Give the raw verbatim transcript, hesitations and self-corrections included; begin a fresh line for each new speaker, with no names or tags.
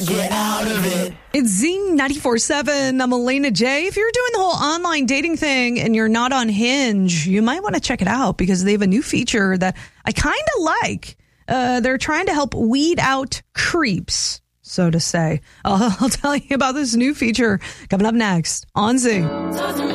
get out of it.
It's Z ninety-four point seven. I'm Elena J. If you're doing the whole online dating thing and you're not on Hinge, you might want to check it out because they have a new feature that I kind of like. Uh, they're trying to help weed out creeps, so to say. I'll, I'll tell you about this new feature coming up next on Z.